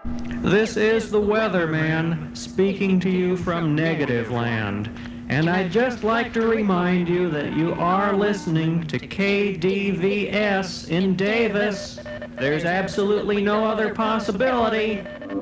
This is the Weatherman speaking to you from Negative Land. And I'd just like to remind you that you are listening to KDVS in Davis. There's absolutely no other possibility.